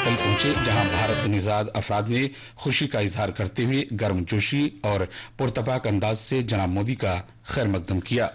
کل پہنچے، جہاں بھارت نژاد افراد نے خوشی کا اظہار کرتے ہوئے گرم جوشی اور پرتپاک انداز سے جناب مودی کا خیر مقدم کیا۔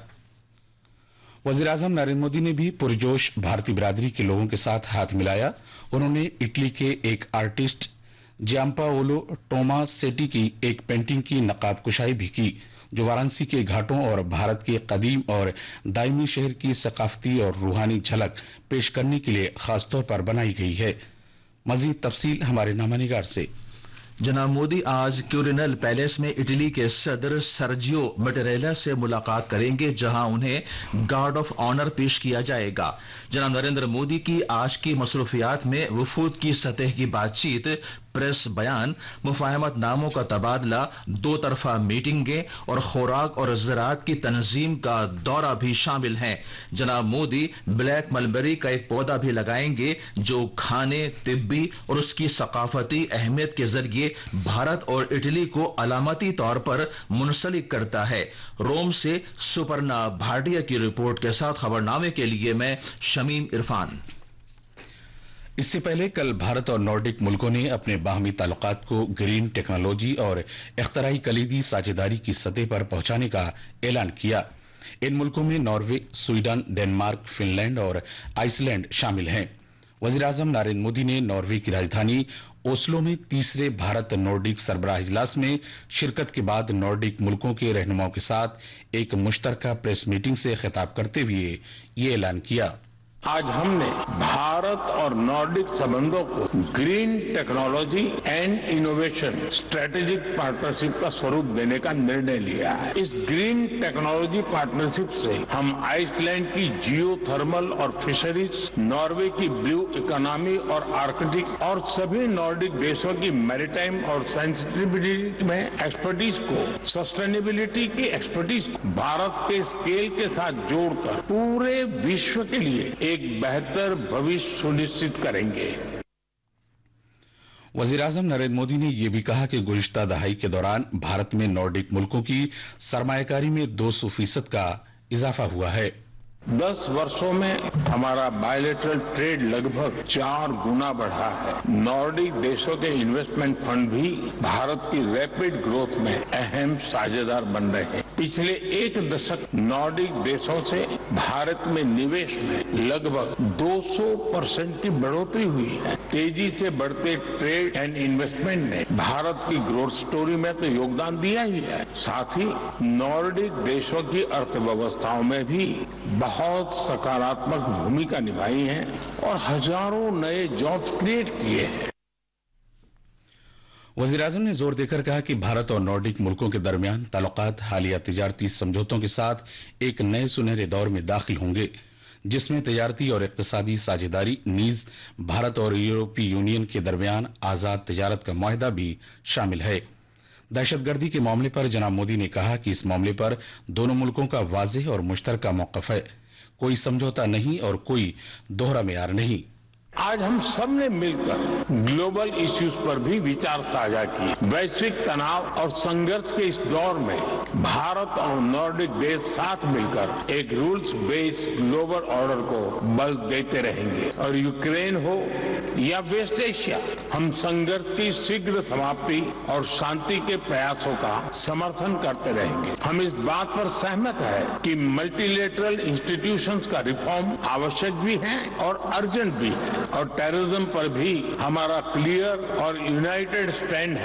وزیراعظم نریندر مودی نے بھی پرجوش بھارتی برادری کے لوگوں کے ساتھ ہاتھ ملایا۔ انہوں نے اٹلی کے ایک آرٹسٹ جیامپاولو ٹوما سیٹی کی ایک پینٹنگ کی نقاب کشائی بھی کی، جو وارانسی کے گھاٹوں اور بھارت کے قدیم اور دائمی شہر کی ثقافتی اور روحانی جھلک پیش کرنے کے لیے خاص طور پر بنائی گئی ہے۔ مزید تفصیل ہمارے نامہ نگار سے۔ جناب مودی آج کیورینل پیلیس میں اٹلی کے صدر سرجیو مٹریلا سے ملاقات کریں گے، جہاں انہیں گارڈ آف آنر پیش کیا جائے گا۔ جناب نریندر مودی کی آج کی مصروفیات میں وفود کی سطح کی بات چیت، پریس بیان، مفاہمت ناموں کا تبادلہ، دو طرفہ میٹنگیں اور خوراک اور زراعت کی تنظیم کا دورہ بھی شامل ہیں۔ جناب مودی بلیک ملبری کا ایک پودا بھی لگائیں گے، جو کھانے، طبی اور اس کی ثقافتی اہمیت کے ذریعے بھارت اور اٹلی کو علامتی طور پر منسلک کرتا ہے۔ روم سے سپرنا بھاٹیا کی رپورٹ کے ساتھ خبرنامے کے لیے میں شمیم عرفان۔ اس سے پہلے کل بھارت اور نارڈک ملکوں نے اپنے باہمی تعلقات کو گرین ٹیکنالوجی اور اختراعی کلیدی ساجھیداری کی سطح پر پہنچانے کا اعلان کیا۔ ان ملکوں میں Norway, Sweden, Denmark, fun land اور آئس لینڈ شامل ہیں۔ وزیراعظم نریندر مودی نے ناروے کی راجدھانی اوسلو میں تیسرے بھارت نارڈک سربراہ اجلاس میں شرکت کے بعد نارڈک ملکوں کے رہنماؤں کے ساتھ ایک مشترکہ پریس میٹنگ سے خطاب کرتے ہوئے یہ اعلان کیا۔ آج ہم نے بھارت اور نارڈک سبندوں کو green technology and innovation strategic partnership کا سوروپ دینے کا نرنے لیا ہے۔ اس گرین ٹیکنالوجی پارٹنرشپ سے ہم آئس لینڈ کی جیو تھرمل اور فشریز، ناروے کی بلیو اکانومی اور آرکٹک اور سبھی نارڈک دیشوں کی میریٹائم اور سینسٹیوٹی میں ایکسپرٹیز کو، سسٹینیبلٹی کی ایکسپرٹیز کو بھارت کے اسکیل کے ساتھ جوڑ کر پورے وشو کے لیے ایک بہتر بھوشیہ سنشچت کریں گے۔ وزیراعظم نریندر مودی نے یہ بھی کہا کہ گزشتہ دہائی کے دوران بھارت میں نارڈک ملکوں کی سرمایہ کاری میں 200% کا اضافہ ہوا ہے۔ 10 برسوں میں ہمارا بائیلیٹرل ٹریڈ لگ بھگ 4 گنا بڑھا ہے۔ نارڈک دیشوں کے انویسٹمنٹ فنڈ بھی بھارت کی ریپڈ گروتھ میں اہم ساجھیدار بن رہے ہیں۔ پچھلے ایک دشک نارڈک دیشوں سے بھارت میں نویش میں لگ بھگ 200% کی بڑھوتری ہوئی ہے۔ تیزی سے بڑھتے ٹریڈ اینڈ انویسٹمنٹ نے بھارت کی گروتھ سٹوری میں تو یوگدان دیا ہی ہے، ساتھ ہی نارڈک دیشوں کی ارتھ ویوستھاؤں میں بھی بہت سکاراتمک بھومکا نبھائی ہے اور ہزاروں نئے جابز کریٹ کیے ہیں۔ وزیراعظم نے زور دے کر کہا کہ بھارت اور نارڈک ملکوں کے درمیان تعلقات حالیہ تجارتی سمجھوتوں کے ساتھ ایک نئے سنہرے دور میں داخل ہوں گے، جس میں تجارتی اور اقتصادی ساجھیداری نیز بھارت اور یورپی یونین کے درمیان آزاد تجارت کا معاہدہ بھی شامل ہے۔ دہشت گردی کے معاملے پر جناب مودی نے کہا کہ اس معاملے پر دونوں ملکوں کا واضح اور مشترکہ موقف ہے، کوئی سمجھوتا نہیں اور کوئی دوہرا معیار نہیں۔ آج ہم سب نے مل کر گلوبل ایشوز پر بھی وچار ساجھا کیے۔ ویشوک تناؤ اور سنگھرش کے اس دور میں بھارت اور نارڈک دیش ساتھ مل کر ایک رولز بیسڈ گلوبل آرڈر کو بل دیتے رہیں گے، اور یوکرین ہو یا ویسٹ ایشیا، ہم سنگھرش کی شیگھر سماپتی اور شانتی کے پریاسوں کا سمرتھن کرتے رہیں گے۔ ہم اس بات پر سہمت ہے کہ ملٹی لیٹرل انسٹیٹیوشنز کا ریفارم آوشک بھی ہے اور ارجنٹ بھی ہے، اور ٹیررزم پر بھی ہمارا کلیئر اور یونائٹڈ سٹینڈ ہے۔